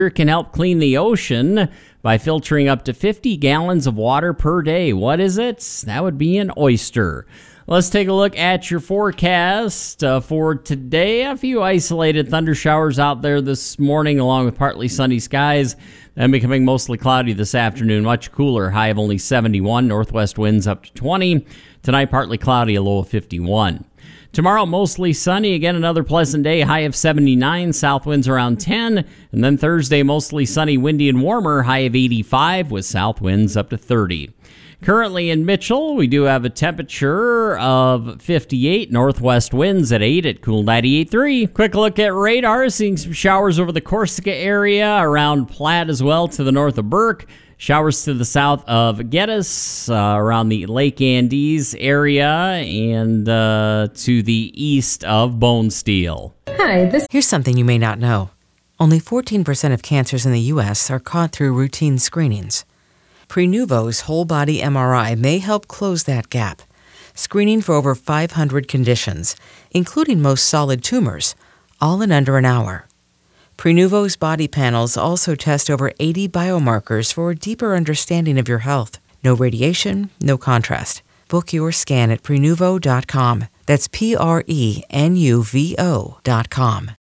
can help clean the ocean by filtering up to 50 gallons of water per day. What is it? That would be an oyster. Let's take a look at your forecast for today. A few isolated thunder showers out there this morning, along with partly sunny skies. Then becoming mostly cloudy this afternoon. Much cooler, high of only 71. Northwest winds up to 20. Tonight, partly cloudy, a low of 51. Tomorrow, mostly sunny. Again, another pleasant day, high of 79. South winds around 10. And then Thursday, mostly sunny, windy, and warmer, high of 85, with south winds up to 30. Currently in Mitchell, we do have a temperature of 58, northwest winds at 8 at Cool 98.3. Quick look at radar, seeing some showers over the Corsica area, around Platte as well to the north of Burke. Showers to the south of Geddes, around the Lake Andes area, and to the east of Bonesteel. Here's something you may not know. Only 14% of cancers in the U.S. are caught through routine screenings. Prenuvo's whole-body MRI may help close that gap, screening for over 500 conditions, including most solid tumors, all in under an hour. Prenuvo's body panels also test over 80 biomarkers for a deeper understanding of your health. No radiation, no contrast. Book your scan at Prenuvo.com. That's Prenuvo.com.